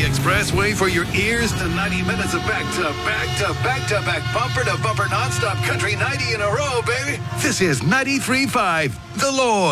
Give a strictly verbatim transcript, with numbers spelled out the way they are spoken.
expressway for your ears to ninety minutes of back to back to back to back bumper to bumper nonstop country ninety in a row, baby. This is ninety-three point five, The Lloyd.